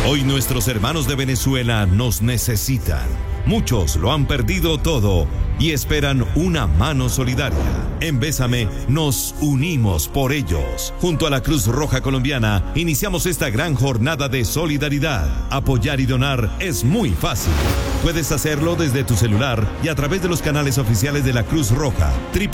Hoy nuestros hermanos de Venezuela nos necesitan. Muchos lo han perdido todo y esperan una mano solidaria. En Bésame nos unimos por ellos. Junto a la Cruz Roja Colombiana iniciamos esta gran jornada de solidaridad. Apoyar y donar es muy fácil. Puedes hacerlo desde tu celular y a través de los canales oficiales de la Cruz Roja,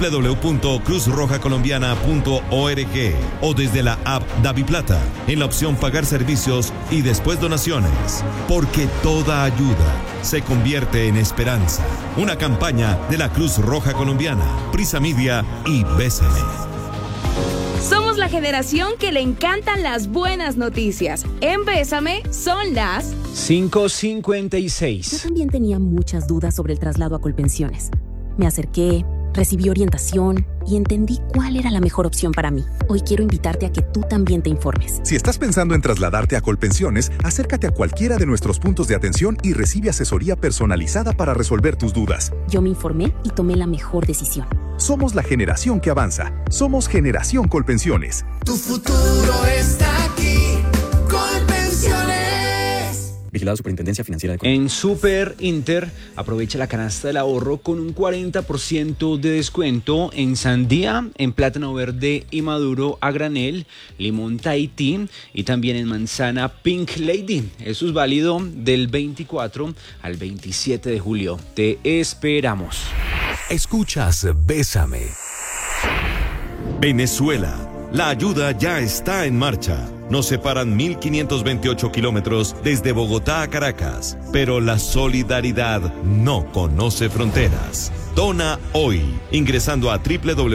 www.cruzrojacolombiana.org o desde la app DaviPlata, en la opción Pagar servicios y después donaciones. Porque toda ayuda se convierte en esperanza. Una campaña de la Cruz Roja Colombiana, Prisa Media y Bésame. Somos la generación que le encantan las buenas noticias. En Bésame son las 5:56. Yo también tenía muchas dudas sobre el traslado a Colpensiones. Me acerqué, recibí orientación y entendí cuál era la mejor opción para mí. Hoy quiero invitarte a que tú también te informes. Si estás pensando en trasladarte a Colpensiones, acércate a cualquiera de nuestros puntos de atención y recibe asesoría personalizada para resolver tus dudas. Yo me informé y tomé la mejor decisión. Somos la generación que avanza. Somos Generación Colpensiones. Tu futuro está aquí. Colpensiones. Vigilado Superintendencia Financiera de Colombia. En Super Inter, aprovecha la canasta del ahorro con un 40% de descuento en sandía, en plátano verde y maduro a granel, limón Tahití y también en manzana Pink Lady. Eso es válido del 24 al 27 de julio. Te esperamos. Escuchas Bésame. Venezuela. La ayuda ya está en marcha. Nos separan 1.528 kilómetros desde Bogotá a Caracas, pero la solidaridad no conoce fronteras. Dona hoy, ingresando a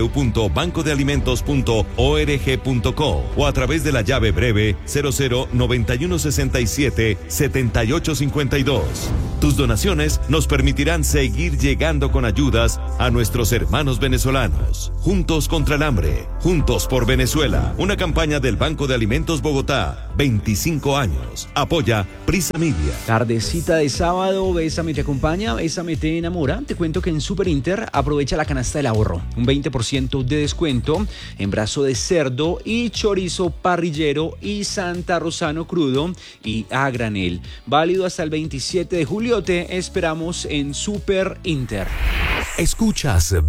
www.bancodealimentos.org.co o a través de la llave breve 0091677852. Tus donaciones nos permitirán seguir llegando con ayudas a nuestros hermanos venezolanos. Juntos contra el hambre, juntos por Venezuela. Una campaña del Banco de Alimentos Bogotá, 25 años. Apoya Prisa Media. Tardecita de sábado, Bésame te acompaña, Bésame te enamora. Te cuento que en Super Inter aprovecha la canasta del ahorro. Un 20% de descuento en brazo de cerdo y chorizo parrillero y Santa Rosano crudo y a granel. Válido hasta el 27 de julio. Te esperamos en Super Inter. Escuchas